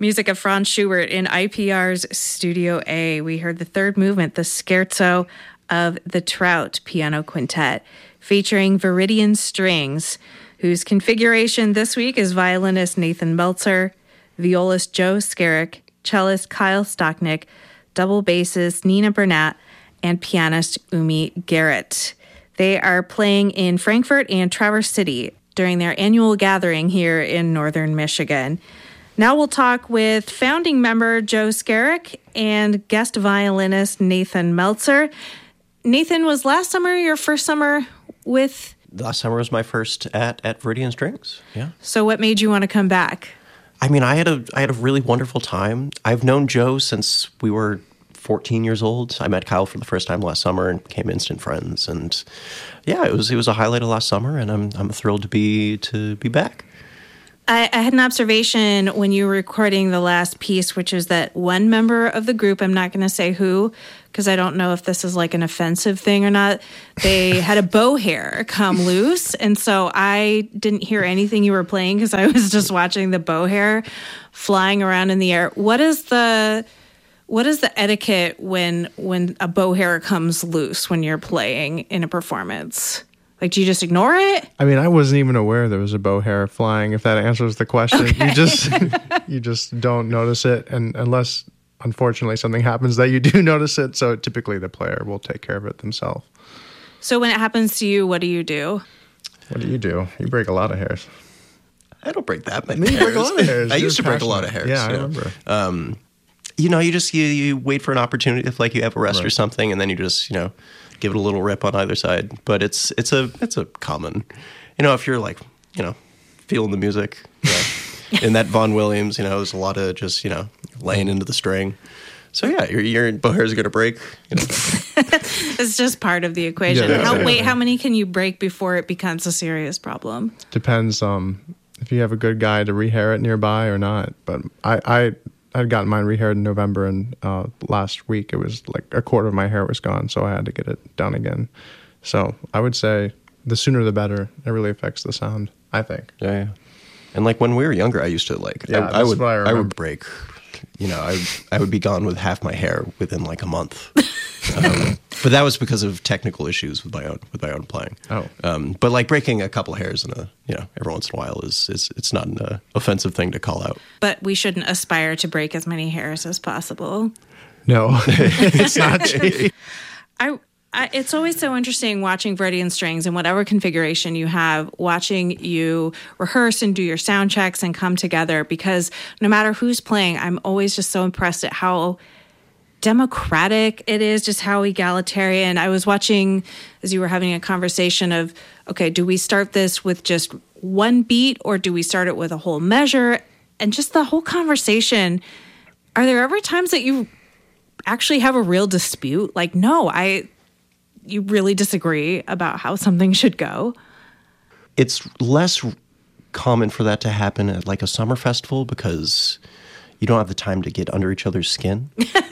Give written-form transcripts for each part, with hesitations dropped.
Music of Franz Schubert in IPR's Studio A. We heard the third movement, the Scherzo of the Trout Piano Quintet, featuring Viridian Strings, whose configuration this week is violinist Nathan Meltzer, violist Joe Skerrick, cellist Kyle Stocknick, double bassist Nina Burnett, and pianist Umi Garrett. They are playing in Frankfurt and Traverse City during their annual gathering here in northern Michigan. Now we'll talk with founding member Joe Skerrick and guest violinist Nathan Meltzer. Nathan, was last summer your first summer with... Last summer was my first at Viridian Strings, yeah. So what made you want to come back? I mean, I had a really wonderful time. I've known Joe since we were 14 years old. I met Kyle for the first time last summer and became instant friends. And yeah, it was a highlight of last summer, and I'm thrilled to be back. I had an observation when you were recording the last piece, which is that one member of the group, I'm not going to say who, because I don't know if this is like an offensive thing or not, they had a bow hair come loose. And so I didn't hear anything you were playing because I was just watching the bow hair flying around in the air. What is the etiquette when a bow hair comes loose when you're playing in a performance? Like, do you just ignore it? I mean, I wasn't even aware there was a bow hair flying, if that answers the question. Okay. You just don't notice it, and unless, unfortunately, something happens that you do notice it, so typically the player will take care of it themselves. So when it happens to you, what do you do? What do? You break a lot of hairs. I don't break that many hairs. You break a lot of hairs. I used to break a lot of hairs. Yeah, I remember. You wait for an opportunity, if like you have a rest or something, and then you just, give it a little rip on either side. But it's a common, if you're like, feeling the music, in that Vaughan Williams, there's a lot of just, laying into the string. So yeah, your bow hairs are going to break. It's just part of the equation. Yeah, how many can you break before it becomes a serious problem? Depends if you have a good guy to rehair it nearby or not. But I'd gotten mine rehaired in November, and last week it was like a quarter of my hair was gone, so I had to get it done again. So I would say the sooner the better. It really affects the sound, I think. Yeah. And like when we were younger, I used to I would break. I would be gone with half my hair within like a month. But that was because of technical issues with my own playing. Oh. But like breaking a couple hairs every once in a while is it's not an offensive thing to call out. But we shouldn't aspire to break as many hairs as possible. No, it's not. It's always so interesting watching Viridian Strings in whatever configuration you have, watching you rehearse and do your sound checks and come together, because no matter who's playing, I'm always just so impressed at how democratic it is, just how egalitarian. I was watching as you were having a conversation of, okay, do we start this with just one beat or do we start it with a whole measure? And just the whole conversation. Are there ever times that you actually have a real dispute? Like, no, you really disagree about how something should go? It's less common for that to happen at like a summer festival because you don't have the time to get under each other's skin.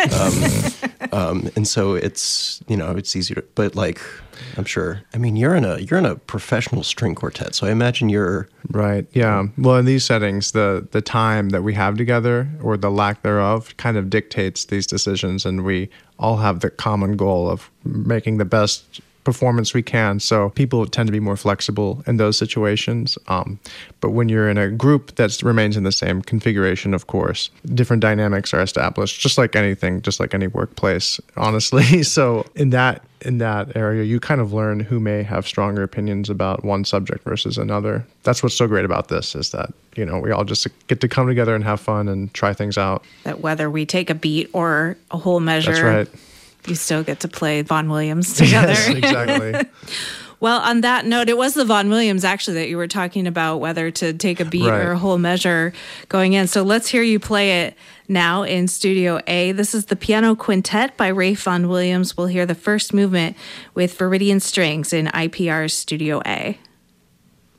And so it's easier to, but like, I'm sure, I mean, you're in a professional string quartet, so I imagine you're... Right, yeah. Well, in these settings, the time that we have together, or the lack thereof, kind of dictates these decisions, and we all have the common goal of making the best performance we can. So people tend to be more flexible in those situations. But when you're in a group that remains in the same configuration, of course, different dynamics are established, just like anything, just like any workplace, honestly. So in that area, you kind of learn who may have stronger opinions about one subject versus another. That's what's so great about this, is that, we all just get to come together and have fun and try things out. That whether we take a beat or a whole measure, that's right, you still get to play Vaughan Williams together. Yes, exactly. Well, on that note, it was the Vaughan Williams, actually, that you were talking about, whether to take a beat or a whole measure going in. So let's hear you play it now in Studio A. This is the Piano Quintet by Ralph Vaughan Williams. We'll hear the first movement with Viridian Strings in IPR's Studio A.